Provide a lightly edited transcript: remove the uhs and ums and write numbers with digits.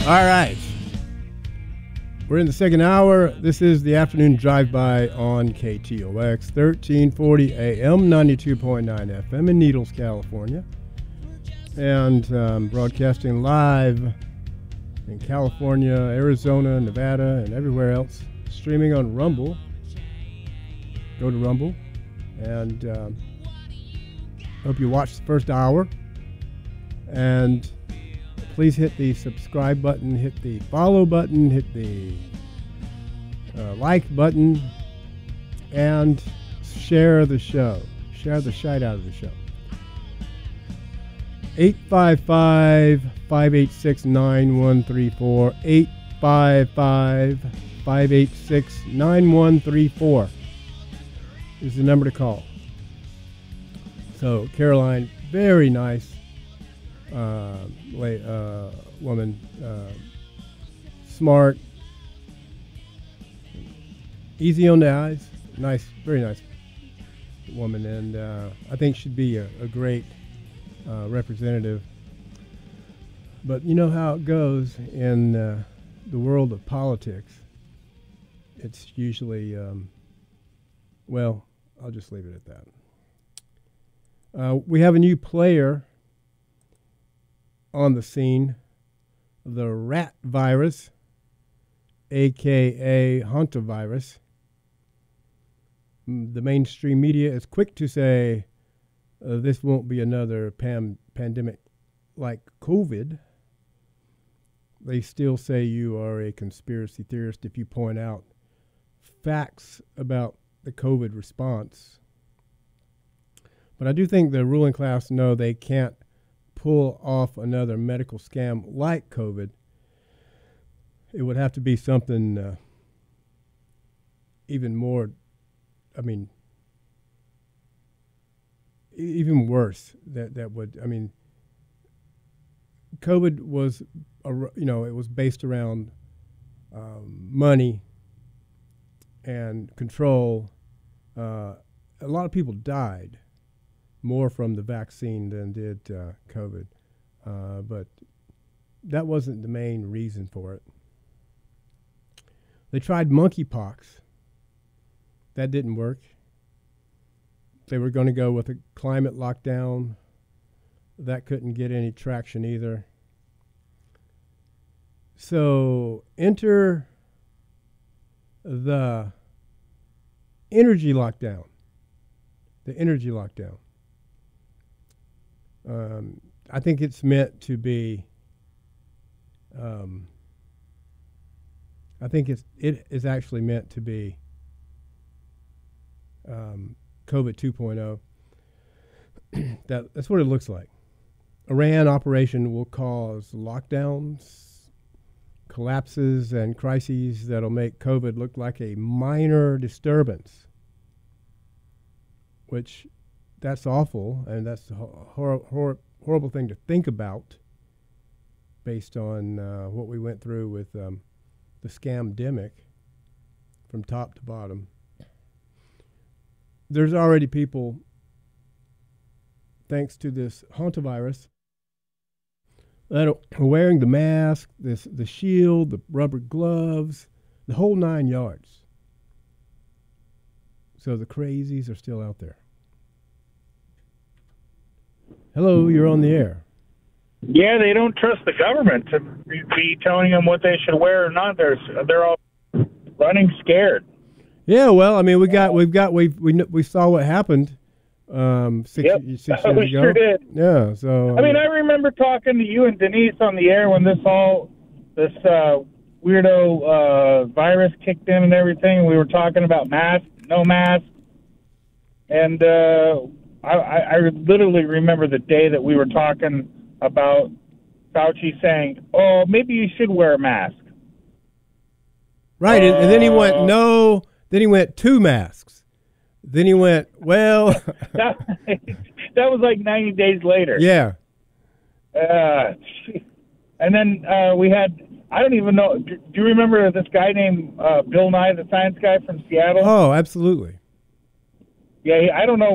All right. We're in the second hour. This is the afternoon drive-by on KTOX, 1340 AM, 92.9 FM in Needles, California. And broadcasting live in California, Arizona, Nevada, and everywhere else. Streaming on Rumble. Go to Rumble. And hope you watch the first hour. And please hit the subscribe button, hit the follow button, hit the like button, and share the show. Share the shite out of the show. 855-586-9134. 855-586-9134 is the number to call. So, Caroline, very nice woman, smart, easy on the eyes, nice, very nice woman, and I think she'd be a great representative. But you know how it goes in the world of politics. It's usually, well, I'll just leave it at that. We have a new player on the scene, the rat virus, a.k.a. hantavirus. The mainstream media is quick to say this won't be another pandemic like COVID. They still say you are a conspiracy theorist if you point out facts about the COVID response. But I do think the ruling class know they can't pull off another medical scam like COVID. It would have to be something even more, I mean, even worse. That would, I mean, COVID was, it was based around money and control. A lot of people died more from the vaccine than did COVID. But that wasn't the main reason for it. They tried monkeypox. That didn't work. They were going to go with a climate lockdown. That couldn't get any traction either. So enter the energy lockdown. The energy lockdown. I think it's meant to be. I think it is actually meant to be COVID 2.0. That's what it looks like. Iran operation will cause lockdowns, collapses, and crises that'll make COVID look like a minor disturbance, which that's awful, and that's a horrible thing to think about based on what we went through with the scamdemic from top to bottom. There's already people, thanks to this hantavirus, that are wearing the mask, the shield, the rubber gloves, the whole 9 yards. So the crazies are still out there. Hello, you're on the air. Yeah, they don't trust the government to be telling them what they should wear or not. They're all running scared. Yeah, well, I mean, we saw what happened 6 years ago. We sure did. Yeah, so I mean, I remember talking to you and Denise on the air when this weirdo virus kicked in and everything. We were talking about masks, no masks, and I literally remember the day that we were talking about Fauci saying, "Oh, maybe you should wear a mask." Right, and then he went no. Then he went 2 masks. Then he went, well. that was like 90 days later. Yeah. And then we had, I don't even know, do you remember this guy named Bill Nye, the science guy from Seattle? Oh, absolutely. Yeah, I don't know